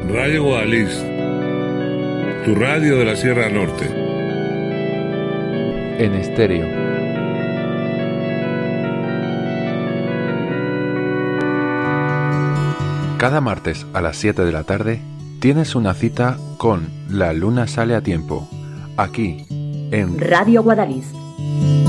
Radio Guadalís, tu radio de la Sierra Norte. En estéreo. Cada martes a las 7 de la tarde tienes una cita con La Luna Sale a Tiempo, aquí en Radio Guadalís.